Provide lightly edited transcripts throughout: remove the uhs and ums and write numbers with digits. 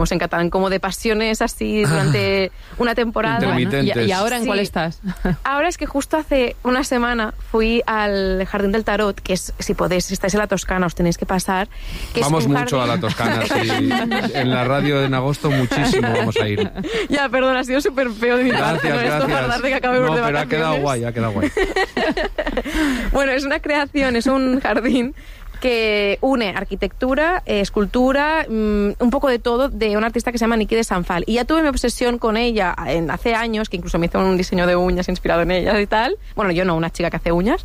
en catalán, como de pasiones así durante una temporada. ¿Y ahora en cuál estás? Ahora es que justo hace una semana fui al Jardín del Tarot, que es, si podéis, si estáis en la Toscana, os tenéis que pasar. Que vamos es un mucho jardín... a la Toscana, sí. En la radio en agosto muchísimo vamos a ir. Ya, perdón, ha sido súper feo de mi parte. Gracias. De que acabemos no, de pero vacaciones. ha quedado guay. Bueno, es una creación, es un jardín que une arquitectura, escultura, un poco de todo, de una artista que se llama Niki de Sanfal. Y ya tuve mi obsesión con ella hace años, que incluso me hizo un diseño de uñas inspirado en ella y tal. Bueno, yo no, una chica que hace uñas.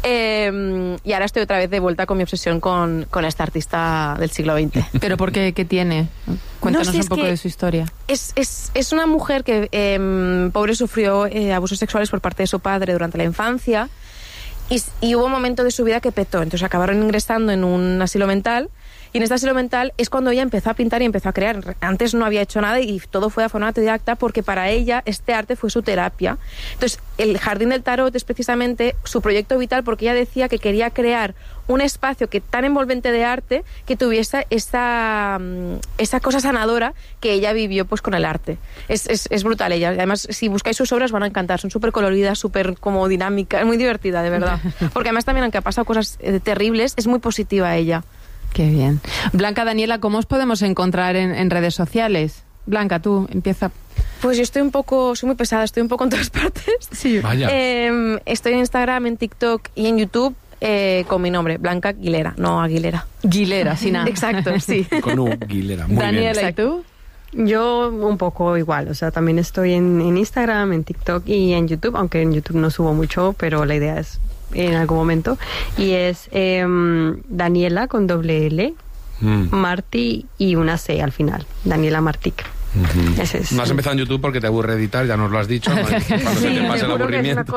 Y ahora estoy otra vez de vuelta con mi obsesión con esta artista del siglo XX. ¿Pero por qué? ¿Qué tiene? Cuéntanos un poco de su historia. Es una mujer que, pobre, sufrió abusos sexuales por parte de su padre durante la infancia. Y hubo un momento de su vida que petó, entonces acabaron ingresando en un asilo mental, y en este asilo mental es cuando ella empezó a pintar y empezó a crear. Antes no había hecho nada y todo fue de forma autodidacta, porque para ella este arte fue su terapia. Entonces el Jardín del Tarot es precisamente su proyecto vital, porque ella decía que quería crear un espacio que tan envolvente de arte que tuviese esa cosa sanadora que ella vivió pues con el arte. Es brutal ella. Además, si buscáis sus obras van a encantar. Son súper coloridas, súper como dinámicas, muy divertida, de verdad. Porque además también, aunque ha pasado cosas terribles, es muy positiva ella. Qué bien. Blanca, Daniela, ¿cómo os podemos encontrar en redes sociales? Blanca, tú, empieza. Pues yo soy muy pesada, estoy un poco en todas partes. Sí. Vaya. Estoy en Instagram, en TikTok y en YouTube con mi nombre, Blanca Guilera, no Aguilera. Guilera, sin nada. Exacto, sí. Con Guilera, muy Daniela, bien. ¿y tú? Yo un poco igual, o sea, también estoy en Instagram, en TikTok y en YouTube, aunque en YouTube no subo mucho, pero la idea es en algún momento. Y es Daniela con doble L, Martí y una C al final, Daniela Martic. Ese es. No has empezado en YouTube porque te aburre editar, ya nos lo has dicho, ¿no? Cuando se te pase el aburrimiento.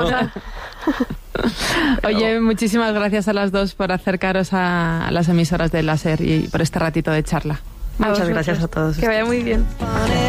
Oye, muchísimas gracias a las dos por acercaros a las emisoras de Láser y por este ratito de charla. Muchas gracias a todos. Que vaya muy bien.